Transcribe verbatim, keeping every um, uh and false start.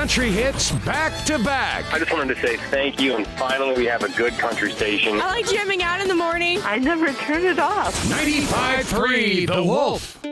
country hits back to back. I just wanted to say thank you, and finally we have a good country station. I like jamming out in the morning. I never turn it off. ninety-five point three The Wolf.